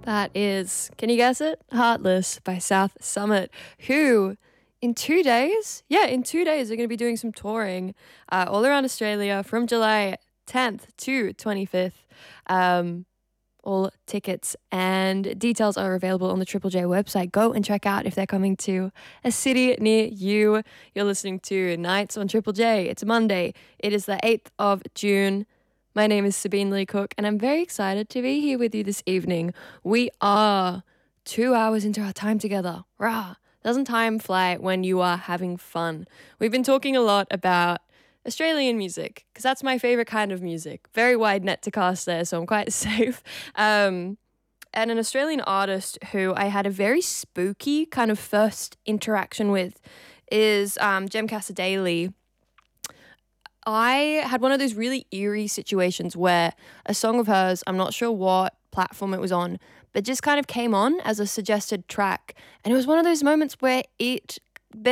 That is, can you guess it? Heartless by South Summit, who in 2 days, in 2 days, are going to be doing some touring all around Australia from July 10th to 25th. All tickets and details are available on the Triple J website. Go and check out if they're coming to a city near you. You're listening to Nights on Triple J. It's Monday. It is the 8th of June. My name is Sabine Lee Cook, and I'm very excited to be here with you this evening. We are 2 hours into our time together. Rah! Doesn't time fly when you are having fun? We've been talking a lot about Australian music, because that's my favourite kind of music. Very wide net to cast there, so I'm quite safe. And an Australian artist who I had a very spooky kind of first interaction with is Jem Cassadaly. I had one of those really eerie situations where a song of hers, I'm not sure what platform it was on, but just kind of came on as a suggested track. And it was one of those moments where it